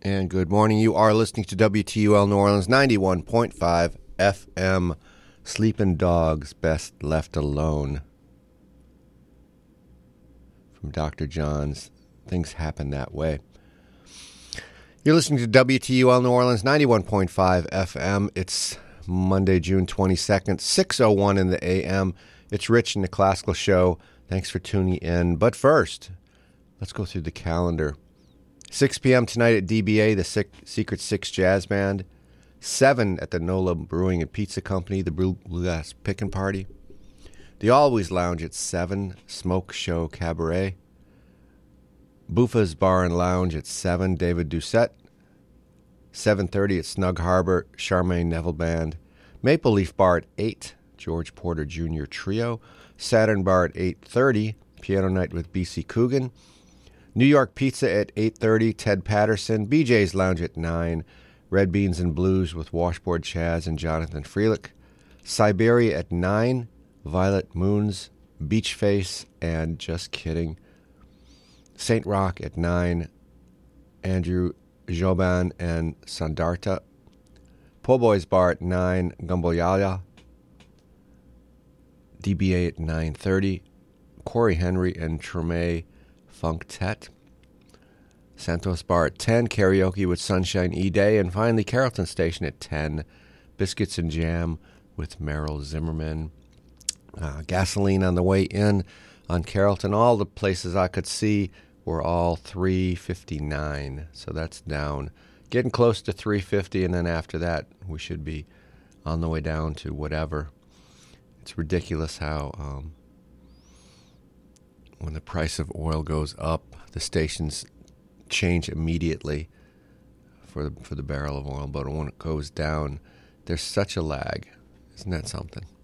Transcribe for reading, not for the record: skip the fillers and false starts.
And good morning. You are listening to WTUL New Orleans 91.5 FM. Sleeping Dogs Best Left Alone. From Dr. John's Things Happen That Way. You're listening to WTUL New Orleans 91.5 FM. It's Monday, June 22nd, 6:01 in the AM. It's Rich in the Classical Show. Thanks for tuning in. But first, let's go through the calendar. 6 p.m. tonight at DBA, the Secret Six Jazz Band. 7 at the NOLA Brewing and Pizza Company, the Bluegrass Pickin' Party. The Always Lounge at 7, Smoke Show Cabaret. Buffa's Bar and Lounge at 7, David Doucette. 7:30 at Snug Harbor, Charmaine Neville Band. Maple Leaf Bar at 8, George Porter Jr. Trio. Saturn Bar at 8:30, Piano Night with B.C. Coogan. New York Pizza at 8:30, Ted Patterson. BJ's Lounge at 9, Red Beans and Blues with Washboard Chaz and Jonathan Freelick. Siberia at 9, Violet Moons, Beach Face, and Just Kidding. St. Rock at 9, Andrew Joban and Sandarta. Po' Boys Bar at 9, Gumboyala. DBA at 9:30, Corey Henry and Treme Funktet. Santos Bar at 10, Karaoke with Sunshine E-Day. And finally, Carrollton Station at 10, Biscuits and Jam with Merrill Zimmerman. Gasoline on the way in on Carrollton. All the places I could see were all $3.59, so that's down. Getting close to $3.50, and then after that, we should be on the way down to whatever. It's ridiculous how when the price of oil goes up, the stations change immediately for the barrel of oil, but when it goes down, there's such a lag. Isn't that something?